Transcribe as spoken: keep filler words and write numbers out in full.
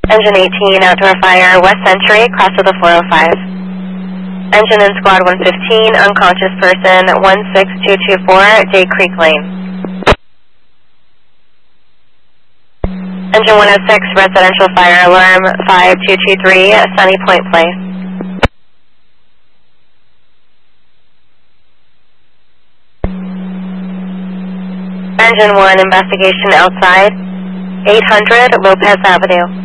Engine eighteen, outdoor fire, West Century, cross of the four oh five. Engine in squad one fifteen, unconscious person, one six two two four, Day Creek Lane. Engine one oh six, residential fire alarm, five two two three, Sunny Point Place. Engine one, investigation outside, eight hundred Lopez Avenue.